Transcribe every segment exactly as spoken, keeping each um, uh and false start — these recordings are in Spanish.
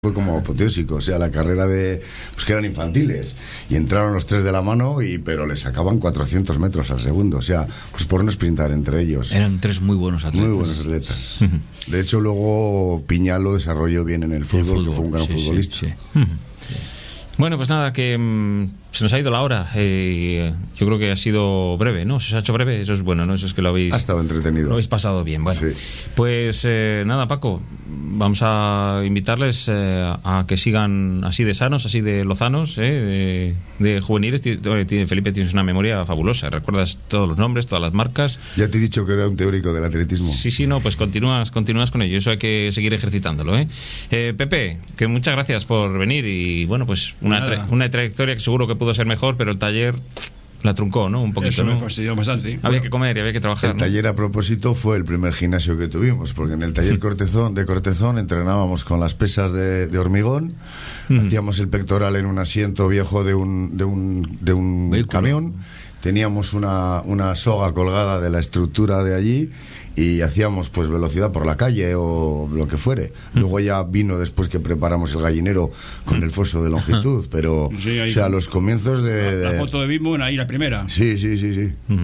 Fue como apoteósico, o sea, la carrera de, pues que eran infantiles, y entraron los tres de la mano, y pero le sacaban cuatrocientos metros al segundo, o sea, pues por no sprintar entre ellos. Eran tres muy buenos atletas. Muy buenos atletas. De hecho, luego Piñal lo desarrolló bien en el fútbol, el fútbol que fue un gran sí, futbolista. Sí, sí. Bueno, pues nada, que mmm, se nos ha ido la hora. Eh, yo creo que ha sido breve, ¿no? Se os ha hecho breve, eso es bueno, ¿no? Eso es que lo habéis... Ha estado entretenido. Lo habéis pasado bien. Bueno, sí. Pues eh, nada, Paco, vamos a invitarles eh, a que sigan así de sanos, así de lozanos, eh, de, de juveniles. Felipe, tienes una memoria fabulosa, recuerdas todos los nombres, todas las marcas. Ya te he dicho que era un teórico del atletismo. Sí, sí, no, pues continúas, continúas con ello, eso hay que seguir ejercitándolo, ¿eh? Eh, Pepe, que muchas gracias por venir y bueno, pues una, tra- una trayectoria que seguro que pudo ser mejor, pero el taller la truncó, ¿no? Un poquito, Eso me ¿no? fastidió bastante. Había Bueno, que comer y había que trabajar, El ¿no? taller, a propósito, fue el primer gimnasio que tuvimos, porque en el taller Cortezón, de Cortezón entrenábamos con las pesas de, de hormigón, mm. hacíamos el pectoral en un asiento viejo de un, de un, de un camión, teníamos una, una soga colgada de la estructura de allí y hacíamos pues velocidad por la calle o lo que fuere. Luego ya vino después que preparamos el gallinero con el foso de longitud, pero sí, ahí, o sea, los comienzos de... La, de... la foto de Bimbo, ahí la primera. Sí, sí, sí, sí. Uh-huh.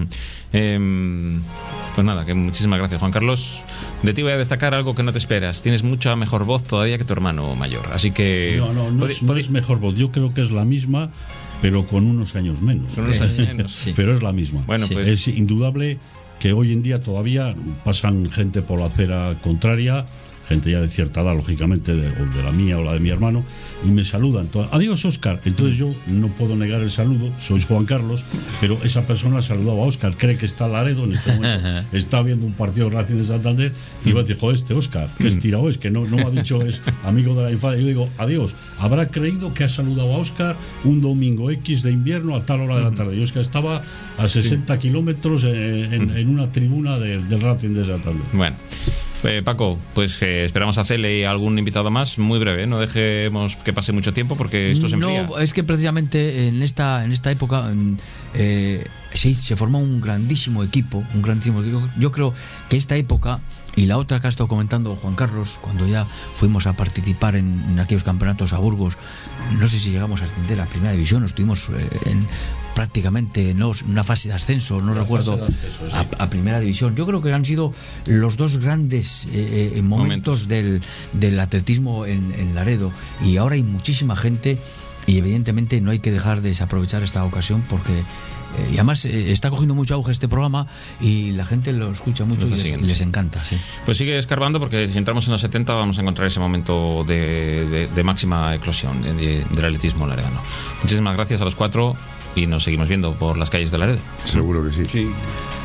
Eh, pues nada, que muchísimas gracias, Juan Carlos. De ti voy a destacar algo que no te esperas. Tienes mucha mejor voz todavía que tu hermano mayor, así que... No, no, no, es, no es mejor voz. Yo creo que es la misma, pero con unos años menos. Con unos años menos, sí. Pero es la misma. Bueno, sí. pues... Es indudable que hoy en día todavía pasan gente por la acera contraria, gente ya de cierta edad, lógicamente, de, o de la mía o la de mi hermano, y me saludan. Entonces, adiós, Óscar. Entonces yo no puedo negar el saludo, soy Juan Carlos, pero esa persona saludaba a Óscar, cree que está Laredo, en este momento está viendo un partido Racing de Santander, y va a decir, este Óscar, que estirado es, que no, no me ha dicho es amigo de la infancia. Yo digo, adiós, habrá creído que ha saludado a Óscar un domingo X de invierno a tal hora de la tarde. Y Óscar estaba a sesenta sí. kilómetros en, en, en una tribuna de, del Racing de Santander. Bueno. Eh, Paco, pues eh, esperamos hacerle algún invitado más, muy breve, ¿eh? No dejemos que pase mucho tiempo porque esto se enfría. No, es que precisamente en esta en esta época eh, sí, se formó un grandísimo equipo, un grandísimo equipo. Yo creo que esta época y la otra que ha estado comentando Juan Carlos, cuando ya fuimos a participar en, en aquellos campeonatos a Burgos, no sé si llegamos a ascender a primera división, estuvimos eh, en prácticamente no una fase de ascenso, no la recuerdo, ascenso, sí. a, a primera división. Yo creo que han sido los dos grandes eh, eh, momentos, momentos del, del atletismo en, en Laredo, y ahora hay muchísima gente y evidentemente no hay que dejar de desaprovechar esta ocasión porque Eh, y además eh, está cogiendo mucho auge este programa y la gente lo escucha mucho y les, les encanta, sí. Pues sigue escarbando porque si entramos en los setenta vamos a encontrar ese momento de, de, de máxima eclosión de, de, del atletismo laredano. Muchísimas gracias a los cuatro y nos seguimos viendo por las calles de Laredo. Seguro que sí. Sí.